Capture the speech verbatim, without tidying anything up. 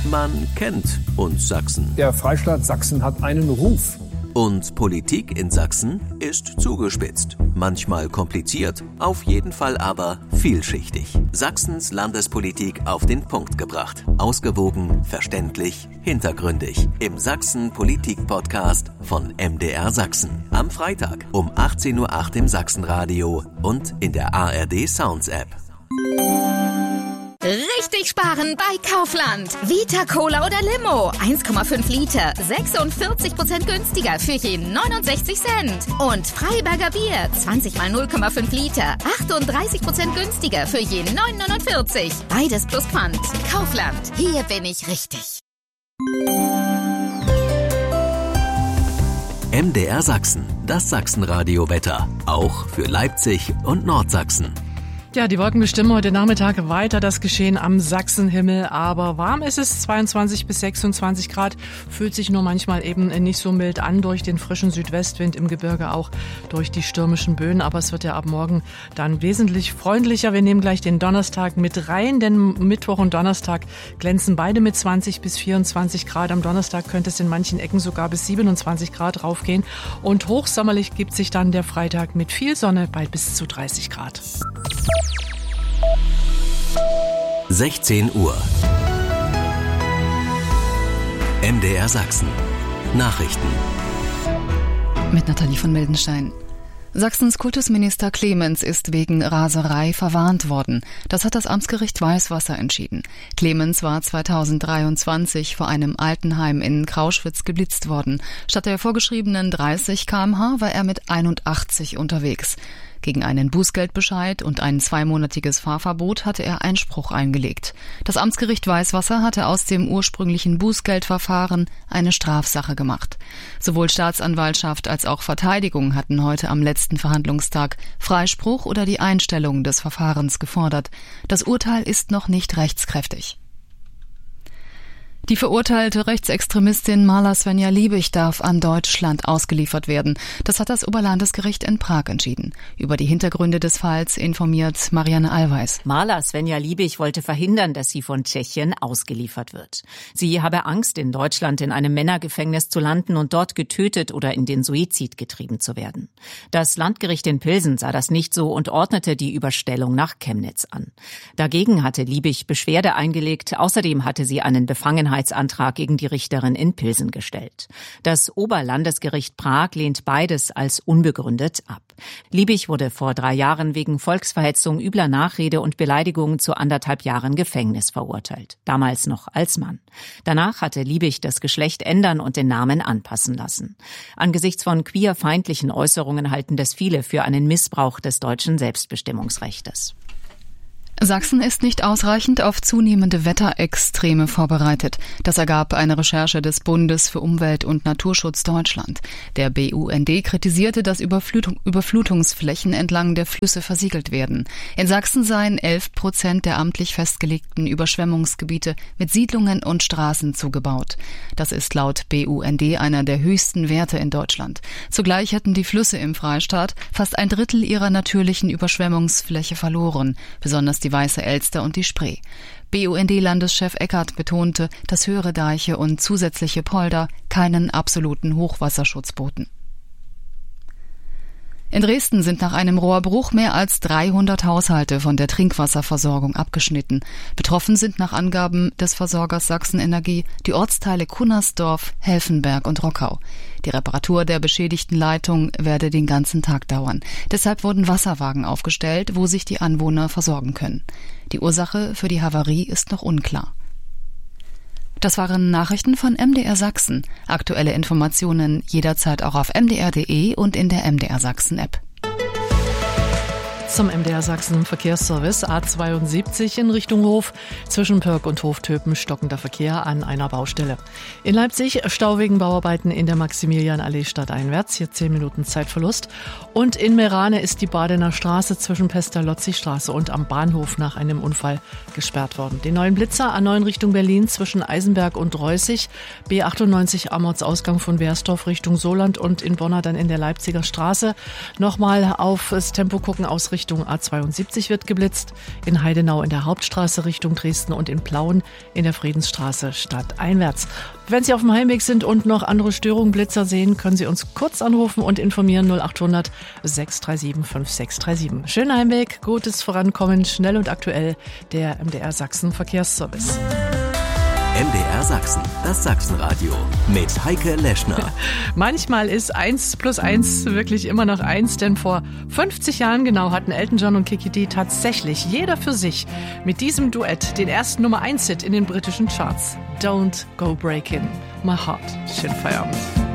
Man kennt uns Sachsen. Der Freistaat Sachsen hat einen Ruf. Und Politik in Sachsen ist zugespitzt, manchmal kompliziert, auf jeden Fall aber vielschichtig. Sachsens Landespolitik auf den Punkt gebracht. Ausgewogen, verständlich, hintergründig. Im Sachsen-Politik-Podcast von M D R Sachsen. Am Freitag um achtzehn Uhr acht im Sachsenradio und in der A R D Sounds App. Richtig sparen bei Kaufland. Vita Cola oder Limo. eins Komma fünf Liter. sechsundvierzig Prozent günstiger für je neunundsechzig Cent. Und Freiberger Bier. zwanzig mal null Komma fünf Liter. achtunddreißig Prozent günstiger für je neun Komma neunundvierzig. Beides plus Pfand. Kaufland. Hier bin ich richtig. M D R Sachsen. Das Sachsenradio-Wetter. Auch für Leipzig und Nordsachsen. Ja, die Wolken bestimmen heute Nachmittag weiter das Geschehen am Sachsenhimmel, aber warm ist es, zweiundzwanzig bis sechsundzwanzig Grad, fühlt sich nur manchmal eben nicht so mild an durch den frischen Südwestwind im Gebirge, auch durch die stürmischen Böen, aber es wird ja ab morgen dann wesentlich freundlicher. Wir nehmen gleich den Donnerstag mit rein, denn Mittwoch und Donnerstag glänzen beide mit zwanzig bis vierundzwanzig Grad. Am Donnerstag könnte es in manchen Ecken sogar bis siebenundzwanzig Grad raufgehen und hochsommerlich gibt sich dann der Freitag mit viel Sonne bei bis zu dreißig Grad. sechzehn Uhr. M D R Sachsen. Nachrichten. Mit Nathalie von Mildenstein. Sachsens Kultusminister Clemens ist wegen Raserei verwarnt worden. Das hat das Amtsgericht Weißwasser entschieden. Clemens war zweitausenddreiundzwanzig vor einem Altenheim in Krauschwitz geblitzt worden. Statt der vorgeschriebenen dreißig Kilometer pro Stunde war er mit einundachtzig unterwegs. Gegen einen Bußgeldbescheid und ein zweimonatiges Fahrverbot hatte er Einspruch eingelegt. Das Amtsgericht Weißwasser hatte aus dem ursprünglichen Bußgeldverfahren eine Strafsache gemacht. Sowohl Staatsanwaltschaft als auch Verteidigung hatten heute am letzten Verhandlungstag Freispruch oder die Einstellung des Verfahrens gefordert. Das Urteil ist noch nicht rechtskräftig. Die verurteilte Rechtsextremistin Marla Svenja Liebig darf an Deutschland ausgeliefert werden. Das hat das Oberlandesgericht in Prag entschieden. Über die Hintergründe des Falls informiert Marianne Allweis. Marla Svenja Liebig wollte verhindern, dass sie von Tschechien ausgeliefert wird. Sie habe Angst, in Deutschland in einem Männergefängnis zu landen und dort getötet oder in den Suizid getrieben zu werden. Das Landgericht in Pilsen sah das nicht so und ordnete die Überstellung nach Chemnitz an. Dagegen hatte Liebig Beschwerde eingelegt. Außerdem hatte sie einen Befangenheitsantrag gegen die Richterin in Pilsen gestellt. Das Oberlandesgericht Prag lehnt beides als unbegründet ab. Liebig wurde vor drei Jahren wegen Volksverhetzung, übler Nachrede und Beleidigung zu anderthalb Jahren Gefängnis verurteilt. Damals noch als Mann. Danach hatte Liebig das Geschlecht ändern und den Namen anpassen lassen. Angesichts von queerfeindlichen Äußerungen halten das viele für einen Missbrauch des deutschen Selbstbestimmungsrechtes. Sachsen ist nicht ausreichend auf zunehmende Wetterextreme vorbereitet. Das ergab eine Recherche des Bundes für Umwelt und Naturschutz Deutschland. Der B U N D kritisierte, dass Überflutung, Überflutungsflächen entlang der Flüsse versiegelt werden. In Sachsen seien elf Prozent der amtlich festgelegten Überschwemmungsgebiete mit Siedlungen und Straßen zugebaut. Das ist laut B U N D einer der höchsten Werte in Deutschland. Zugleich hätten die Flüsse im Freistaat fast ein Drittel ihrer natürlichen Überschwemmungsfläche verloren, besonders die Weiße Elster und die Spree. B U N D-Landeschef Eckert betonte, dass höhere Deiche und zusätzliche Polder keinen absoluten Hochwasserschutz boten. In Dresden sind nach einem Rohrbruch mehr als dreihundert Haushalte von der Trinkwasserversorgung abgeschnitten. Betroffen sind nach Angaben des Versorgers Sachsenenergie die Ortsteile Kunnersdorf, Helfenberg und Rockau. Die Reparatur der beschädigten Leitung werde den ganzen Tag dauern. Deshalb wurden Wasserwagen aufgestellt, wo sich die Anwohner versorgen können. Die Ursache für die Havarie ist noch unklar. Das waren Nachrichten von M D R Sachsen. Aktuelle Informationen jederzeit auch auf m d r punkt d e und in der M D R Sachsen App. Zum M D R Sachsen Verkehrsservice A zweiundsiebzig in Richtung Hof. Zwischen Pörk und Hoftöpen stockender Verkehr an einer Baustelle. In Leipzig Stau wegen Bauarbeiten in der Maximilianallee stadteinwärts. Hier zehn Minuten Zeitverlust. Und in Meerane ist die Badener Straße zwischen Pestalozzi-Straße und am Bahnhof nach einem Unfall gesperrt worden. Den neuen Blitzer A neun Richtung Berlin zwischen Eisenberg und Reußig. B achtundneunzig Amortsausgang von Wersdorf Richtung Soland und in Bonner dann in der Leipziger Straße. Nochmal auf das Tempo gucken aus Richtung Richtung A zweiundsiebzig wird geblitzt, in Heidenau in der Hauptstraße Richtung Dresden und in Plauen in der Friedensstraße stadteinwärts. Wenn Sie auf dem Heimweg sind und noch andere Störungen, Blitzer sehen, können Sie uns kurz anrufen und informieren null achthundert sechs drei sieben fünf sechs drei sieben. Schönen Heimweg, gutes Vorankommen, schnell und aktuell, der M D R Sachsen Verkehrsservice. M D R Sachsen, das Sachsenradio mit Heike Leschner. Manchmal ist eins plus eins wirklich immer noch eins, denn vor fünfzig Jahren genau hatten Elton John und Kiki Dee tatsächlich jeder für sich mit diesem Duett den ersten Nummer eins Hit in den britischen Charts. Don't Go Breaking My Heart. Schönen Feierabend.